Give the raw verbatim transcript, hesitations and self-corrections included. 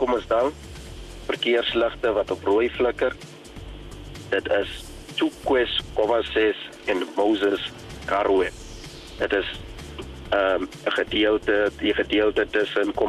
Blommesdal, verkeersligte wat op rooi flikker. Dit is Tjukwes, Kommases en Moses Karoo. Dit is um, 'n gedeelte, die gedeelte tussen